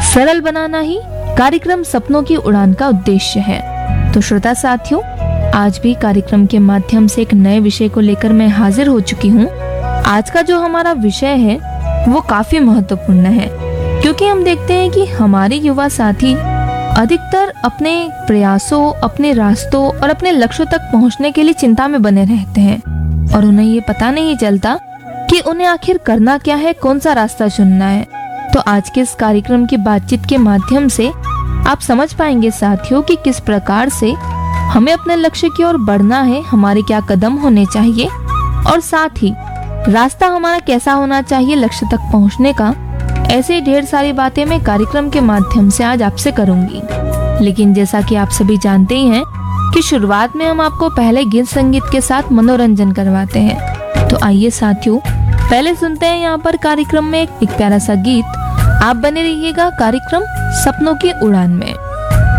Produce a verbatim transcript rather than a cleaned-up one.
सरल बनाना ही कार्यक्रम सपनों की उड़ान का उद्देश्य है। तो श्रोता साथियों, आज भी कार्यक्रम के माध्यम से एक नए विषय को लेकर मैं हाजिर हो चुकी हूँ। आज का जो हमारा विषय है वो काफी महत्वपूर्ण है, क्योंकि हम देखते हैं कि हमारे युवा साथी अधिकतर अपने प्रयासों, अपने रास्तों और अपने लक्ष्यों तक पहुंचने के लिए चिंता में बने रहते हैं और उन्हें ये पता नहीं चलता कि उन्हें आखिर करना क्या है, कौन सा रास्ता चुनना है। तो आज के इस कार्यक्रम की बातचीत के माध्यम से आप समझ पाएंगे साथियों कि किस प्रकार से हमें अपने लक्ष्य की ओर बढ़ना है, हमारे क्या कदम होने चाहिए और साथ ही रास्ता हमारा कैसा होना चाहिए लक्ष्य तक पहुंचने का। ऐसे ढेर सारी बातें मैं कार्यक्रम के माध्यम से आज आपसे करूंगी। लेकिन जैसा कि आप सभी जानते ही हैं कि शुरुआत में हम आपको पहले गीत संगीत के साथ मनोरंजन करवाते हैं। तो आइए साथियों, पहले सुनते हैं यहाँ पर कार्यक्रम में एक, एक प्यारा सा गीत। आप बने रहिएगा कार्यक्रम सपनों की उड़ान में।